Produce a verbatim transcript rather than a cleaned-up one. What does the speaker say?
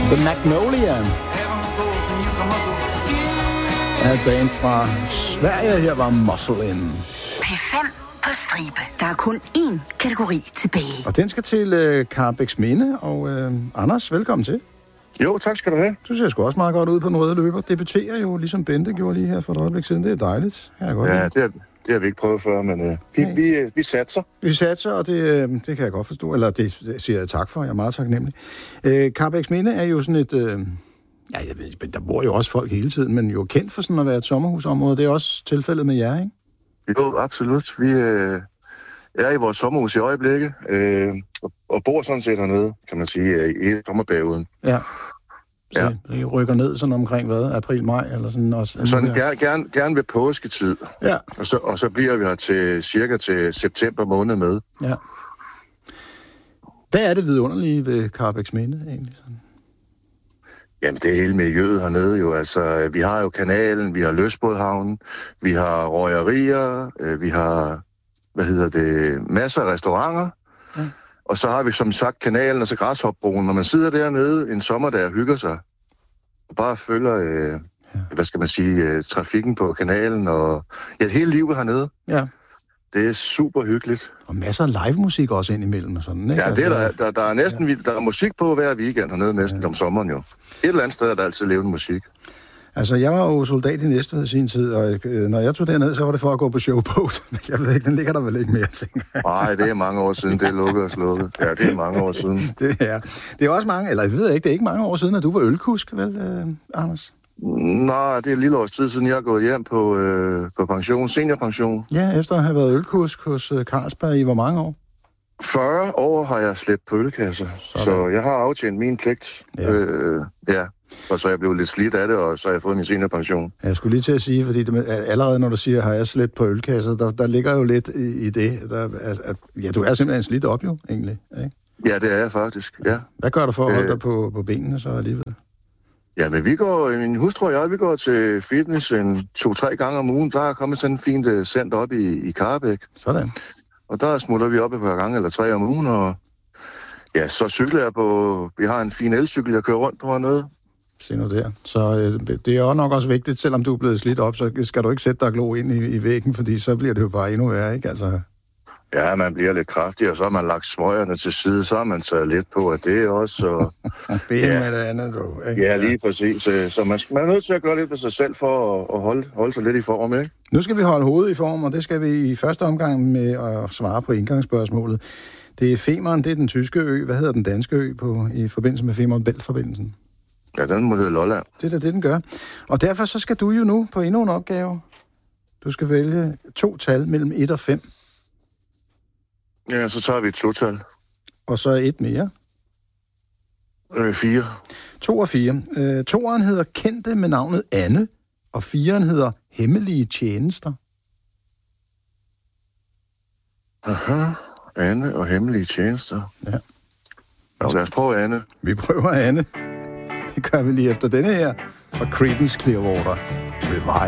The Magnolia er et band fra Sverige. Her var Muscle In. P fem på stribe. Der er kun én kategori tilbage. Og den skal til uh, Karrebæksminde. Og uh, Anders, velkommen til. Jo, tak skal du have. Du ser sgu også meget godt ud på den røde løber. Debuterer jo, ligesom Bente gjorde lige her for et øjeblik siden. Det er dejligt. Jeg godt ja, det, er, det har vi ikke prøvet før, men uh, vi, hey. vi, vi satser. Vi satser, og det, det kan jeg godt forstå. Eller det, det siger jeg tak for. Jeg er meget taknemmelig. Uh, Karrebæksminde er jo sådan et... Uh, ja, jeg ved, der bor jo også folk hele tiden, men jo kendt for sådan at være et sommerhusområde. Det er også tilfældet med jer, ikke? Jo, absolut. Vi øh, er i vores sommerhus i øjeblikket, øh, og, og bor sådan set hernede, kan man sige, i sommerperioden. Ja. Så ja. I rykker ned sådan omkring, hvad? April, maj, eller sådan også? Sådan gerne, gerne, gerne ved påsketid. Ja. Og så, og så bliver vi her til cirka til september måned med. Ja. Hvad er det vidunderlige ved Karrebæksminde, egentlig? Sådan? Jamen, det er hele miljøet hernede jo. Altså, vi har jo kanalen, vi har Løsbådhavnen, vi har røgerier, øh, vi har, hvad hedder det, masser af restauranter. Ja. Og så har vi som sagt kanalen og så Græshopbroen. Når man sidder dernede en sommerdag og hygger sig, og bare følger, øh, ja. hvad skal man sige, øh, trafikken på kanalen, og ja, hele livet hernede. Ja. Det er super hyggeligt. Og masser af live-musik også indimellem og sådan, ikke? Ja, det er der, der, der er næsten, ja. der er musik på hver weekend hernede næsten ja. om sommeren jo. Et eller andet sted er der altid levende musik. Altså, jeg var jo soldat i Næstved i sin tid, og øh, når jeg tog derned, så var det for at gå på showboat. Men jeg ved ikke, den ligger der vel ikke mere, tænker jeg. Nej, det er mange år siden, det er lukket og slukket. Ja, det er mange år siden. Det er, det er også mange, eller jeg ved ikke, det er ikke mange år siden, at du var ølkusk, vel, øh, Anders? Nej, det er et lille års tid siden, jeg er gået hjem på, øh, på pension, seniorpension. Ja, efter at have været ølkusk hos øh, Carlsberg i hvor mange år? fyrre år har jeg slæbt på ølkasser, sådan. Så jeg har aftjent min pligt. Ja. Øh, ja. Og så er jeg blevet lidt slidt af det, og så har jeg fået min seniorpension. Jeg skulle lige til at sige, fordi det, allerede når du siger, har jeg slæbt på ølkasser, der, der ligger jo lidt i, i det. Der, at, at, ja, du er simpelthen slidt op jo, egentlig. Ikke? Ja, det er jeg faktisk, ja. Hvad gør du for at holde øh, dig på, på benene så alligevel? Ja, men vi går, min hustru og jeg, vi går til fitness en to-tre gange om ugen. Der er kommet sådan en fint uh, center op i, i Karrebæk. Sådan. Og der smutter vi op et par gange eller tre om ugen, og ja, så cykler jeg på, vi har en fin elcykel, jeg kører rundt på hernede. Se nu der. Så øh, det er jo nok også vigtigt, selvom du er blevet slidt op, så skal du ikke sætte dig og glo ind i, i væggen, fordi så bliver det jo bare endnu værre, ikke? Altså... Ja, man bliver lidt kraftig, og så har man lagt smøgerne til side, så har man taget lidt på, at det er også... Og... det er ja. med det andet, du. Ikke? Ja, lige præcis. Så man, man er nødt til at gøre lidt ved sig selv for at, at holde, holde sig lidt i form, ikke? Nu skal vi holde hovedet i form, og det skal vi i første omgang med at svare på indgangsspørgsmålet. Det er Femern, det er den tyske ø. Hvad hedder den danske ø på, i forbindelse med Femern-Bælt-forbindelsen? Ja, den må hedde Lolland. Det er da det, den gør. Og derfor så skal du jo nu på endnu en opgave. Du skal vælge to tal mellem et og fem. Ja, så tager vi et total. Og så et mere. Øh, fire. To og fire. Øh, toeren hedder Kendte med navnet Anne, og fireren hedder Hemmelige tjenester. Aha, Anne og Hemmelige tjenester. Ja. Altså, lad os prøve Anne. Vi prøver Anne. Det gør vi lige efter denne her fra Creedence Clearwater Revival.